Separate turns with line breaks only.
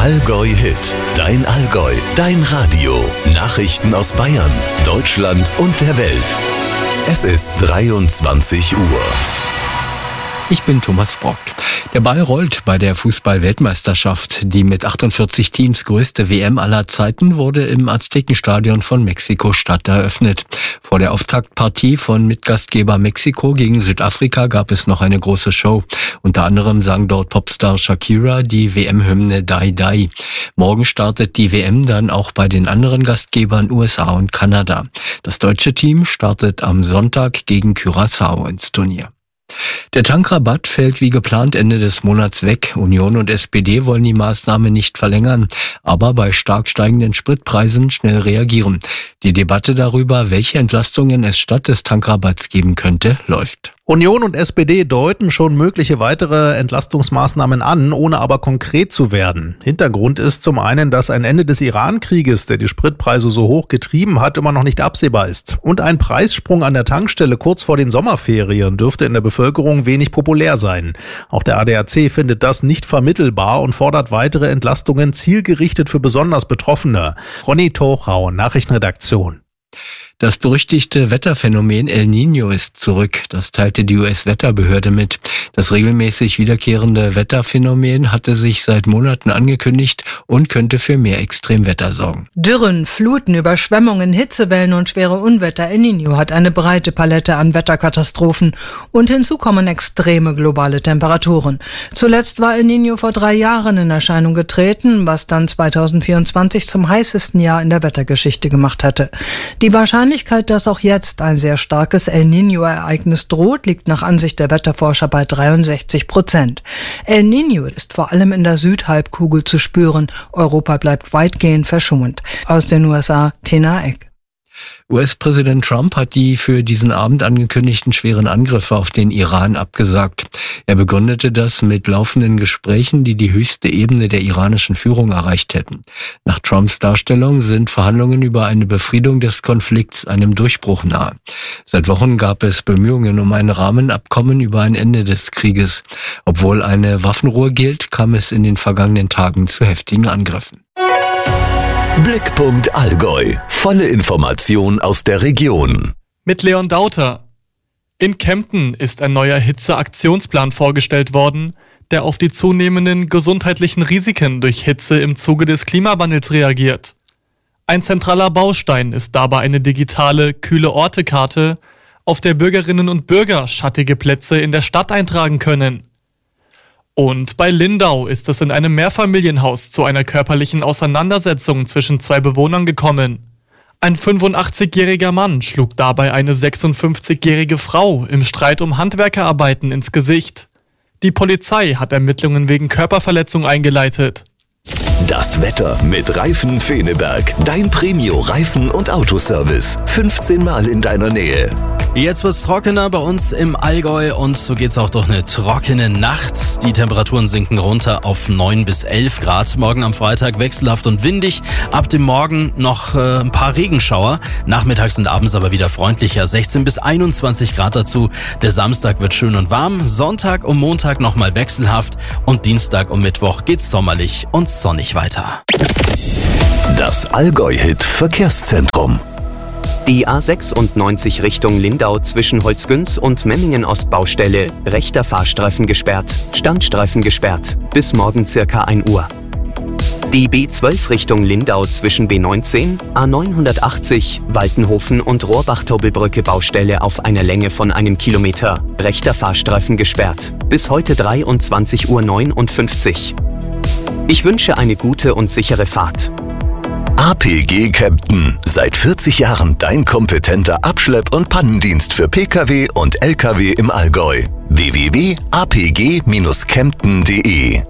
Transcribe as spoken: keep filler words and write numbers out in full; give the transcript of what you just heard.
Allgäu Hit, dein Allgäu, dein Radio. Nachrichten aus Bayern, Deutschland und der Welt. Es ist dreiundzwanzig Uhr.
Ich bin Thomas Brock. Der Ball rollt bei der Fußball-Weltmeisterschaft. Die mit achtundvierzig Teams größte W M aller Zeiten wurde im Aztekenstadion von Mexiko-Stadt eröffnet. Vor der Auftaktpartie von Mitgastgeber Mexiko gegen Südafrika gab es noch eine große Show. Unter anderem sang dort Popstar Shakira die W M-Hymne Die Die. Morgen startet die W M dann auch bei den anderen Gastgebern U S A und Kanada. Das deutsche Team startet am Sonntag gegen Curaçao ins Turnier. Der Tankrabatt fällt wie geplant Ende des Monats weg. Union und S P D wollen die Maßnahme nicht verlängern, aber bei stark steigenden Spritpreisen schnell reagieren. Die Debatte darüber, welche Entlastungen es statt des Tankrabatts geben könnte, läuft.
Union und S P D deuten schon mögliche weitere Entlastungsmaßnahmen an, ohne aber konkret zu werden. Hintergrund ist zum einen, dass ein Ende des Iran-Krieges, der die Spritpreise so hoch getrieben hat, immer noch nicht absehbar ist. Und ein Preissprung an der Tankstelle kurz vor den Sommerferien dürfte in der Bevölkerung wenig populär sein. Auch der A D A C findet das nicht vermittelbar und fordert weitere Entlastungen zielgerichtet für besonders Betroffene. Ronny Tochau, Nachrichtenredaktion.
Das berüchtigte Wetterphänomen El Niño ist zurück. Das teilte die U S-Wetterbehörde mit. Das regelmäßig wiederkehrende Wetterphänomen hatte sich seit Monaten angekündigt und könnte für mehr Extremwetter sorgen.
Dürren, Fluten, Überschwemmungen, Hitzewellen und schwere Unwetter. El Niño hat eine breite Palette an Wetterkatastrophen. Und hinzu kommen extreme globale Temperaturen. Zuletzt war El Niño vor drei Jahren in Erscheinung getreten, was dann zweitausendvierundzwanzig zum heißesten Jahr in der Wettergeschichte gemacht hatte. Die Wahrscheinlichkeit, dass auch jetzt ein sehr starkes El Niño-Ereignis droht, liegt nach Ansicht der Wetterforscher bei dreiundsechzig Prozent. El Niño ist vor allem in der Südhalbkugel zu spüren. Europa bleibt weitgehend verschont. Aus den U S A, Tina Eck.
U S-Präsident Trump hat die für diesen Abend angekündigten schweren Angriffe auf den Iran abgesagt. Er begründete das mit laufenden Gesprächen, die die höchste Ebene der iranischen Führung erreicht hätten. Nach Trumps Darstellung sind Verhandlungen über eine Befriedung des Konflikts einem Durchbruch nahe. Seit Wochen gab es Bemühungen um ein Rahmenabkommen über ein Ende des Krieges. Obwohl eine Waffenruhe gilt, kam es in den vergangenen Tagen zu heftigen Angriffen.
Blickpunkt Allgäu. Volle Information aus der Region.
Mit Leon Dauter. In Kempten ist ein neuer Hitze-Aktionsplan vorgestellt worden, der auf die zunehmenden gesundheitlichen Risiken durch Hitze im Zuge des Klimawandels reagiert. Ein zentraler Baustein ist dabei eine digitale Kühle-Orte-Karte, auf der Bürgerinnen und Bürger schattige Plätze in der Stadt eintragen können. Und bei Lindau ist es in einem Mehrfamilienhaus zu einer körperlichen Auseinandersetzung zwischen zwei Bewohnern gekommen. Ein fünfundachtzigjähriger Mann schlug dabei eine sechsundfünfzigjährige Frau im Streit um Handwerkerarbeiten ins Gesicht. Die Polizei hat Ermittlungen wegen Körperverletzung eingeleitet.
Das Wetter mit Reifen Feneberg. Dein Premio-Reifen- und Autoservice. fünfzehn Mal in deiner Nähe.
Jetzt wird's trockener bei uns im Allgäu und so geht's auch durch eine trockene Nacht. Die Temperaturen sinken runter auf neun bis elf Grad. Morgen am Freitag wechselhaft und windig. Ab dem Morgen noch äh, ein paar Regenschauer. Nachmittags und abends aber wieder freundlicher. sechzehn bis einundzwanzig Grad dazu. Der Samstag wird schön und warm. Sonntag und Montag nochmal wechselhaft. Und Dienstag und Mittwoch geht's sommerlich und sonnig weiter.
Das Allgäu-Hit Verkehrszentrum.
Die A sechsundneunzig Richtung Lindau zwischen Holzgünz und Memmingen-Ostbaustelle. Rechter Fahrstreifen gesperrt, Standstreifen gesperrt. Bis morgen circa ein Uhr. Die B zwölf Richtung Lindau zwischen B neunzehn, A neunhundertachtzig, Waltenhofen und Rohrbach-Turbelbrücke Baustelle auf einer Länge von einem Kilometer. Rechter Fahrstreifen gesperrt. Bis heute dreiundzwanzig Uhr neunundfünfzig. Ich wünsche eine gute und sichere Fahrt.
A P G Kempten. Seit vierzig Jahren dein kompetenter Abschlepp- und Pannendienst für Pkw und Lkw im Allgäu. w w w punkt a p g dash kempten punkt d e